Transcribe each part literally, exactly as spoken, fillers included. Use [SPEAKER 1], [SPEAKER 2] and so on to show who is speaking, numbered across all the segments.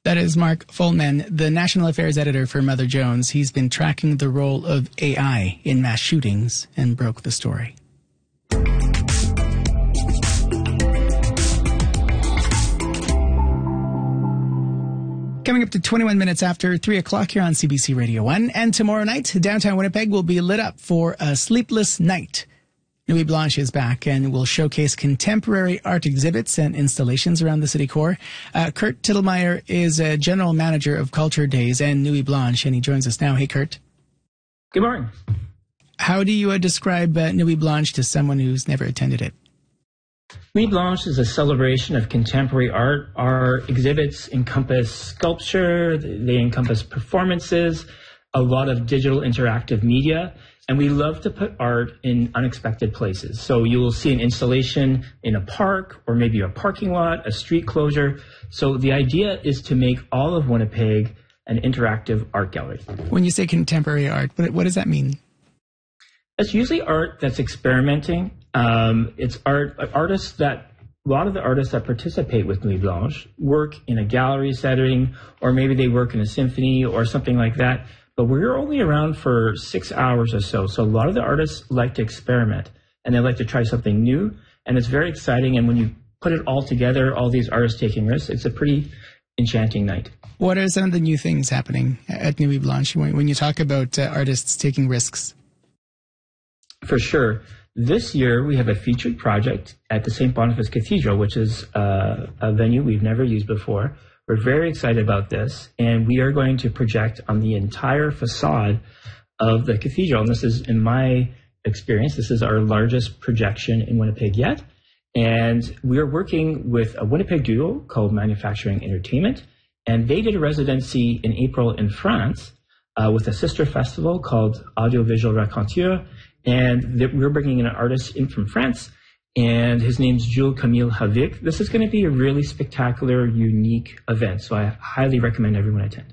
[SPEAKER 1] That is Mark Fullman, the National Affairs Editor for Mother Jones. He's been tracking the role of A I in mass shootings and broke the story. Coming up to twenty-one minutes after three o'clock here on C B C Radio one. And tomorrow night, downtown Winnipeg will be lit up for a sleepless night. Nuit Blanche is back and will showcase contemporary art exhibits and installations around the city core. Uh, Kurt Tittlemeyer is a general manager of Culture Days and Nuit Blanche, and he joins us now. Hey, Kurt.
[SPEAKER 2] Good morning.
[SPEAKER 1] How do you uh, describe uh, Nuit Blanche to someone who's never attended it?
[SPEAKER 2] Nuit Blanche is a celebration of contemporary art. Our exhibits encompass sculpture, they encompass performances, a lot of digital interactive media, and we love to put art in unexpected places. So you will see an installation in a park or maybe a parking lot, a street closure. So the idea is to make all of Winnipeg an interactive art gallery.
[SPEAKER 1] When you say contemporary art, what, what does that mean?
[SPEAKER 2] It's usually art that's experimenting. Um, it's art, artists that, a lot of the artists that participate with Nuit Blanche work in a gallery setting, or maybe they work in a symphony or something like that. But we're only around for six hours or so. So a lot of the artists like to experiment and they like to try something new. And it's very exciting. And when you put it all together, all these artists taking risks, it's a pretty enchanting night.
[SPEAKER 1] What are some of the new things happening at Nuit Blanche when, when you talk about uh, artists taking risks?
[SPEAKER 2] For sure. This year, we have a featured project at the Saint Boniface Cathedral, which is uh, a venue we've never used before. We're very excited about this, and we are going to project on the entire facade of the cathedral. And this is, in my experience, this is our largest projection in Winnipeg yet. And we are working with a Winnipeg duo called Manufacturing Entertainment, and they did a residency in April in France uh, with a sister festival called Audiovisual Raconteur. And we're bringing in an artist in from France, and his name's Jules Camille Havik. This is going to be a really spectacular, unique event, so I highly recommend everyone attend.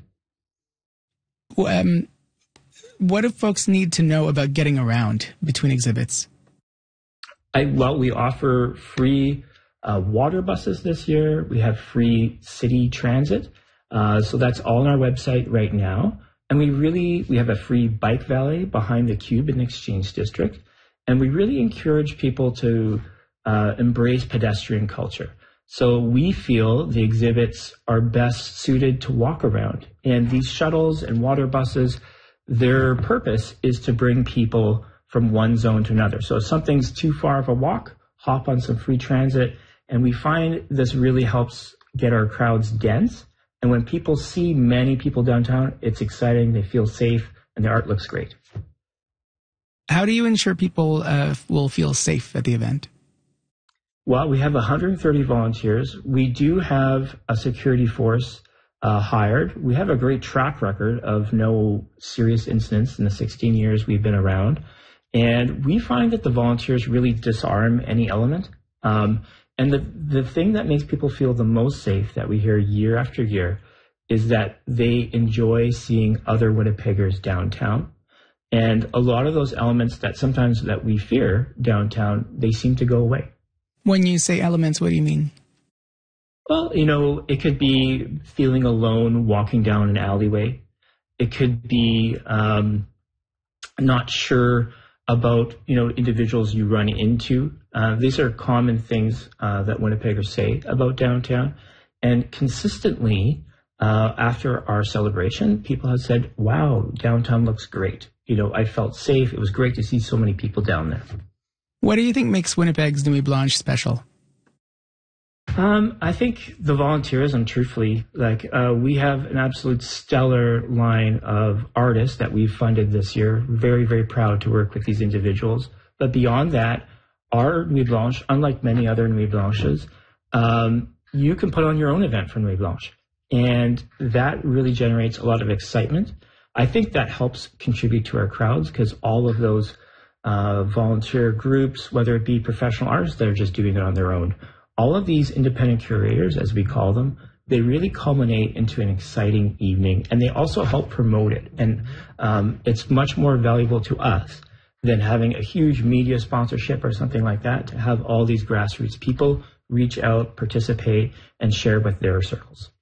[SPEAKER 1] Um, what do folks need to know about getting around between exhibits?
[SPEAKER 2] I, well, we offer free uh, water buses this year. We have free city transit, uh, so that's all on our website right now. And we really, we have a free bike valet behind the Cube in Exchange District. And we really encourage people to uh, embrace pedestrian culture. So we feel the exhibits are best suited to walk around. And these shuttles and water buses, their purpose is to bring people from one zone to another. So if something's too far of a walk, hop on some free transit. And we find this really helps get our crowds dense. And when people see many people downtown, it's exciting, they feel safe, and the art looks great.
[SPEAKER 1] How do you ensure people uh, will feel safe at the event?
[SPEAKER 2] Well, we have one hundred thirty volunteers. We do have a security force uh, hired. We have a great track record of no serious incidents in the sixteen years we've been around. And we find that the volunteers really disarm any element. Um, and the, the thing that makes people feel the most safe that we hear year after year is that they enjoy seeing other Winnipeggers downtown. And a lot of those elements that sometimes that we fear downtown, they seem to go away.
[SPEAKER 1] When you say elements, what do you mean?
[SPEAKER 2] Well, you know, it could be feeling alone walking down an alleyway. It could be um, not sure about, you know, individuals you run into. Uh, these are common things uh, that Winnipeggers say about downtown. And consistently, uh, after our celebration, people have said, wow, downtown looks great. You know, I felt safe. It was great to see so many people down there.
[SPEAKER 1] What do you think makes Winnipeg's Nuit Blanche special?
[SPEAKER 2] Um, I think the volunteerism, truthfully, like uh, we have an absolute stellar line of artists that we've funded this year. Very, very proud to work with these individuals. But beyond that, our Nuit Blanche, unlike many other Nuit Blanches, um, you can put on your own event for Nuit Blanche. And that really generates a lot of excitement. I think that helps contribute to our crowds because all of those uh, volunteer groups, whether it be professional artists that are just doing it on their own, all of these independent curators, as we call them, they really culminate into an exciting evening, and they also help promote it. And um, it's much more valuable to us than having a huge media sponsorship or something like that, to have all these grassroots people reach out, participate, and share with their circles.